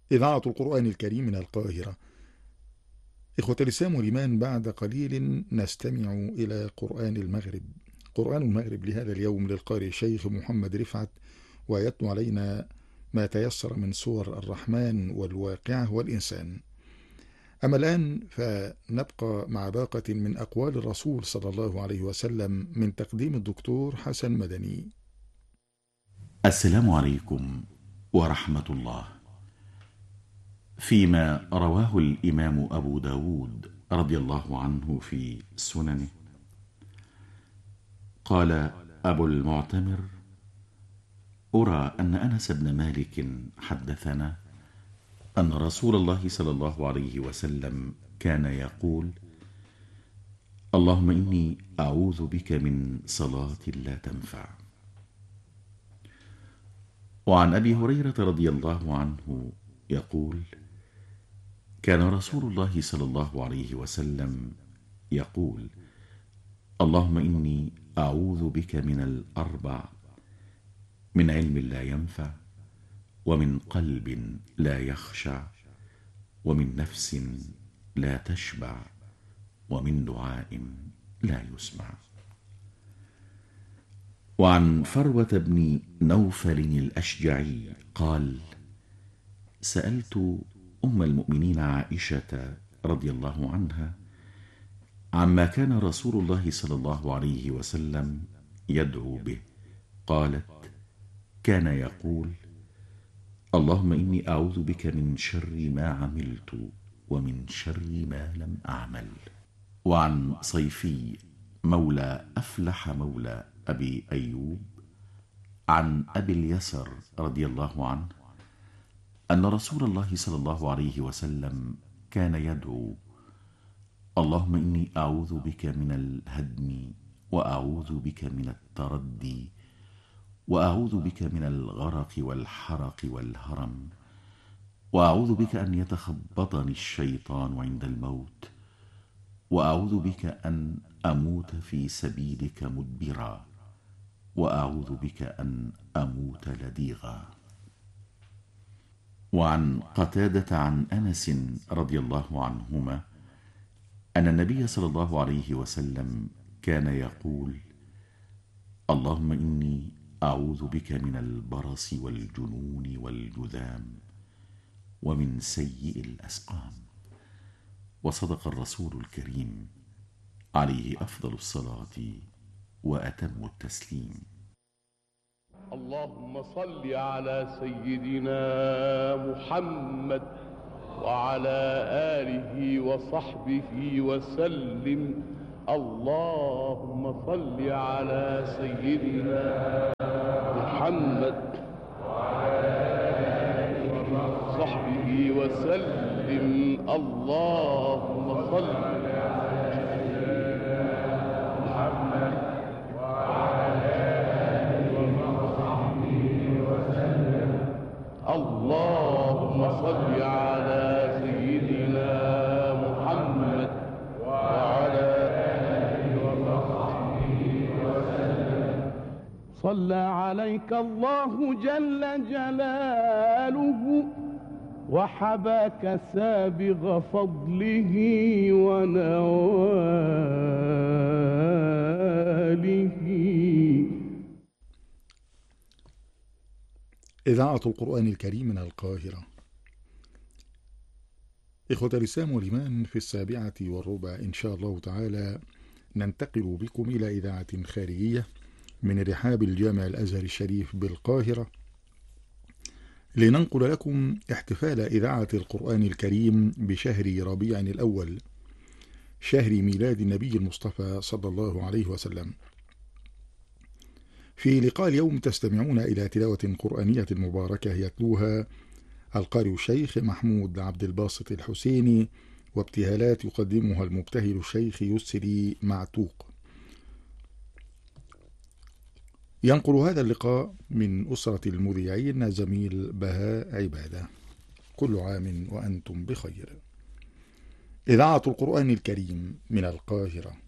إذاعة القرآن الكريم من القاهرة. إخوة الإسلام والإيمان، بعد قليل نستمع إلى قرآن المغرب. قرآن المغرب لهذا اليوم للقارئ الشيخ محمد رفعت، ويتلو علينا ما تيسر من سور الرحمن والواقعة والإنسان. أما الآن فنبقى مع باقة من أقوال الرسول صلى الله عليه وسلم من تقديم الدكتور حسن مدني. السلام عليكم ورحمة الله. فيما رواه الإمام أبو داود رضي الله عنه في سننه، قال أبو المعتمر: أرى أن أنس بن مالك حدثنا أن رسول الله صلى الله عليه وسلم كان يقول: اللهم إني أعوذ بك من صلاة لا تنفع. وعن أبي هريرة رضي الله عنه يقول: كان رسول الله صلى الله عليه وسلم يقول: اللهم إني أعوذ بك من الأربع: من علم لا ينفع، ومن قلب لا يخشع، ومن نفس لا تشبع، ومن دعاء لا يسمع. وعن فروة بن نوفل الأشجعي قال: سألت أم المؤمنين عائشة رضي الله عنها عما كان رسول الله صلى الله عليه وسلم يدعو به، قالت: كان يقول: اللهم إني أعوذ بك من شر ما عملت ومن شر ما لم أعمل. وعن صيفي مولى أفلح مولى أبي أيوب عن أبي اليسر رضي الله عنه أن رسول الله صلى الله عليه وسلم كان يدعو: اللهم إني أعوذ بك من الهدم، وأعوذ بك من التردي، وأعوذ بك من الغرق والحرق والهرم، وأعوذ بك أن يتخبطني الشيطان عند الموت، وأعوذ بك أن أموت في سبيلك مدبرا، وأعوذ بك أن أموت لديغا. وعن قتادة عن أنس رضي الله عنهما أن النبي صلى الله عليه وسلم كان يقول: اللهم إني أعوذ بك من البرص والجنون والجذام ومن سيء الأسقام. وصدق الرسول الكريم عليه أفضل الصلاة وأتم التسليم. اللهم صل على سيدنا محمد وعلى آله وصحبه وسلم. اللهم صل على سيدنا محمد وعلى آله وصحبه وسلم. اللهم صل على سيدنا محمد وعلى آله وصحبه وسلم. اللهم صل على سيدنا محمد وعلى آله وصحبه وسلم. صلى عليك الله جل جلاله وحباك سابغ فضله ونواله. إذاعة القرآن الكريم من القاهرة. إخوة الإسلام والإيمان، في 7:15 إن شاء الله تعالى ننتقل بكم إلى إذاعة خارجية من رحاب الجامع الأزهر الشريف بالقاهرة، لننقل لكم احتفال إذاعة القرآن الكريم بشهر ربيع الأول، شهر ميلاد النبي المصطفى صلى الله عليه وسلم. في لقاء اليوم تستمعون إلى تلاوة قرآنية مباركة يتلوها القارئ الشيخ محمود عبد الباسط الحسيني، وابتهالات يقدمها المبتهل الشيخ يسري معتوق. ينقل هذا اللقاء من أسرة المذيعين زميل بهاء عبادة. كل عام وأنتم بخير. إذاعة القرآن الكريم من القاهرة.